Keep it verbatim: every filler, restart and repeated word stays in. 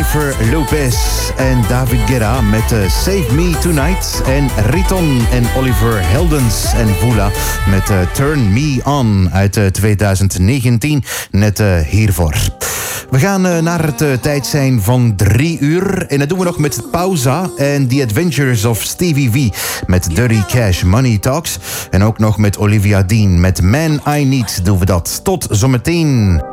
Jennifer Lopez en David Guetta met uh, Save Me Tonight. En Riton en Oliver Heldens en Vula met uh, Turn Me On uit uh, twintig negentien. Net uh, hiervoor. We gaan uh, naar het uh, tijd zijn van drie uur. En dat doen we nog met Pauza en The Adventures of Stevie V met Dirty Cash Money Talks. En ook nog met Olivia Dean met Man I Need doen we dat. Tot zometeen.